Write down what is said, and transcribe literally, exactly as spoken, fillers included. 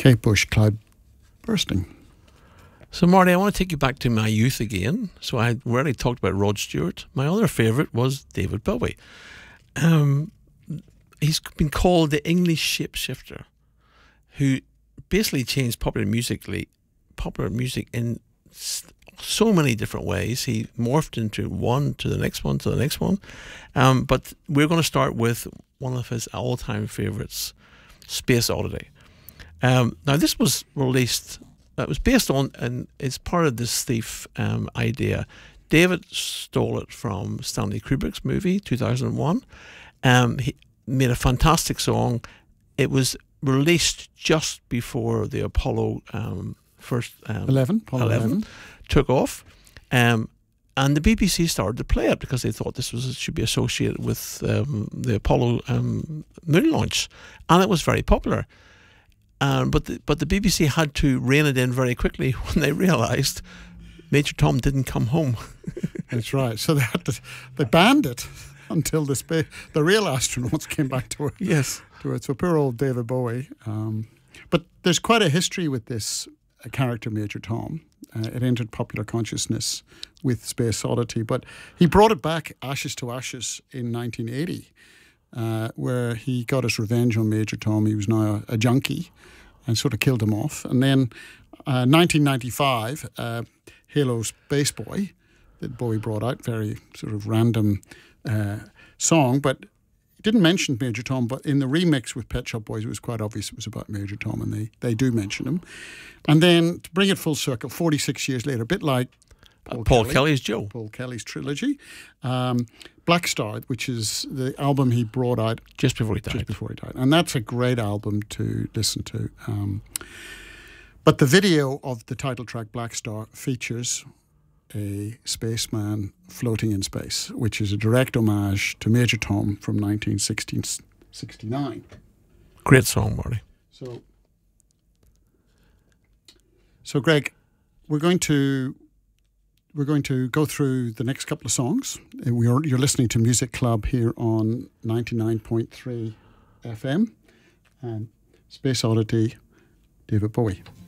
Kate Bush, Cloud Bursting. So, Marty, I want to take you back to my youth again. So, I already talked about Rod Stewart. My other favourite was David Bowie. Um, he's been called the English shapeshifter, who basically changed popular musically, popular music in so many different ways. He morphed into one to the next one to the next one. Um, but we're going to start with one of his all-time favourites, Space Oddity. Um, now, this was released. It was based on, and it's part of this thief um, idea. David stole it from Stanley Kubrick's movie, two thousand one. Um, he made a fantastic song. It was released just before the Apollo um, first um, eleven, Apollo eleven. eleven took off. Um, and the B B C started to play it because they thought this was should be associated with um, the Apollo um, moon launch. And it was very popular. Um, but the, but the B B C had to rein it in very quickly when they realised Major Tom didn't come home. That's right. So they had to they banned it until the spa- the real astronauts came back to it. Yes, to it. So poor old David Bowie. Um, but there's quite a history with this uh, character, Major Tom. Uh, it entered popular consciousness with Space Oddity, but he brought it back, Ashes to Ashes, in nineteen eighty. Uh, where he got his revenge on Major Tom. He was now a, a junkie and sort of killed him off. And then uh, nineteen ninety-five, uh, Halo Space Boy that Bowie brought out, very sort of random uh, song, but he didn't mention Major Tom, but in the remix with Pet Shop Boys, it was quite obvious it was about Major Tom, and they, they do mention him. And then to bring it full circle, forty-six years later, a bit like Paul, Paul Kelly, Kelly's Joe. Paul Kelly's trilogy. Um, Black Star, which is the album he brought out just before he died. Just before he died. And that's a great album to listen to. Um, but the video of the title track, Black Star, features a spaceman floating in space, which is a direct homage to Major Tom from nineteen sixty-nine. Great song, Marty. So, so Greg, we're going to... We're going to go through the next couple of songs. We are, you're listening to Music Club here on ninety-nine point three F M. And Space Oddity, David Bowie.